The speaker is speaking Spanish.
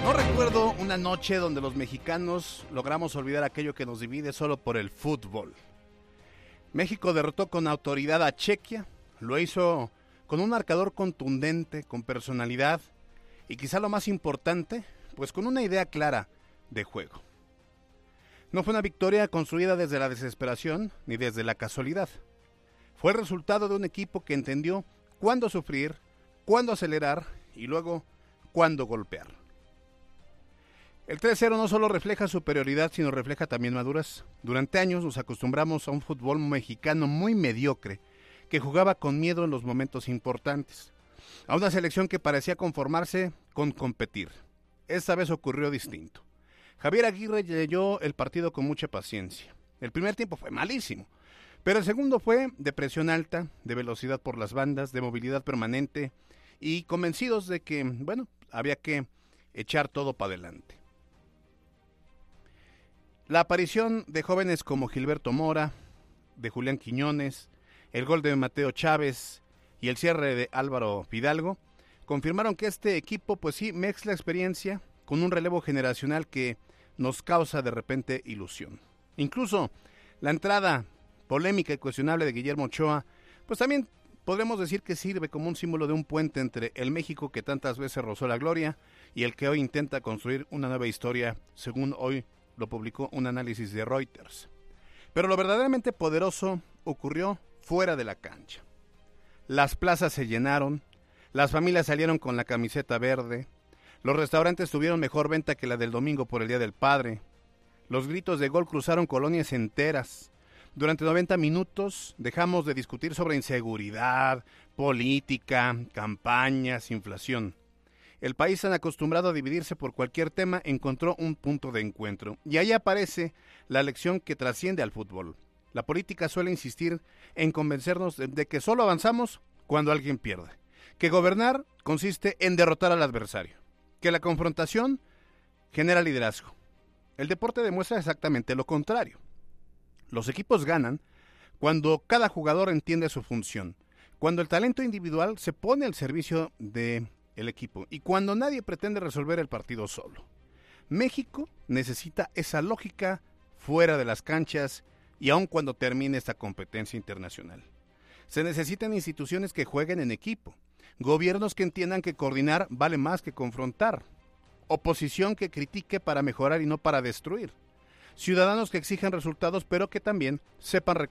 No recuerdo una noche donde los mexicanos logramos olvidar aquello que nos divide solo por el fútbol. México derrotó con autoridad a Chequia, lo hizo con un marcador contundente, con personalidad y quizá lo más importante, pues con una idea clara de juego. No fue una victoria construida desde la desesperación ni desde la casualidad. Fue el resultado de un equipo que entendió cuándo sufrir, cuándo acelerar y luego cuándo golpear. El 3-0 no solo refleja superioridad, sino refleja también madurez. Durante años nos acostumbramos a un fútbol mexicano muy mediocre, que jugaba con miedo en los momentos importantes, a una selección que parecía conformarse con competir. Esta vez ocurrió distinto. Javier Aguirre leyó el partido con mucha paciencia. El primer tiempo fue malísimo, pero el segundo fue de presión alta, de velocidad por las bandas, de movilidad permanente y convencidos de que, había que echar todo para adelante. La aparición de jóvenes como Gilberto Mora, de Julián Quiñones, el gol de Mateo Chávez y el cierre de Álvaro Fidalgo confirmaron que este equipo, pues sí, mezcla experiencia con un relevo generacional que nos causa de repente ilusión. Incluso la entrada polémica y cuestionable de Guillermo Ochoa, pues también podremos decir que sirve como un símbolo de un puente entre el México que tantas veces rozó la gloria y el que hoy intenta construir una nueva historia, según hoy lo publicó un análisis de Reuters. Pero lo verdaderamente poderoso ocurrió fuera de la cancha. Las plazas se llenaron, las familias salieron con la camiseta verde, los restaurantes tuvieron mejor venta que la del domingo por el Día del Padre, los gritos de gol cruzaron colonias enteras. Durante 90 minutos dejamos de discutir sobre inseguridad, política, campañas, inflación. El país tan acostumbrado a dividirse por cualquier tema encontró un punto de encuentro. Y ahí aparece la lección que trasciende al fútbol. La política suele insistir en convencernos de que solo avanzamos cuando alguien pierde. Que gobernar consiste en derrotar al adversario. Que la confrontación genera liderazgo. El deporte demuestra exactamente lo contrario. Los equipos ganan cuando cada jugador entiende su función. Cuando el talento individual se pone al servicio de el equipo y cuando nadie pretende resolver el partido solo. México necesita esa lógica fuera de las canchas y aun cuando termine esta competencia internacional. Se necesitan instituciones que jueguen en equipo, gobiernos que entiendan que coordinar vale más que confrontar, oposición que critique para mejorar y no para destruir, ciudadanos que exijan resultados pero que también sepan reconocer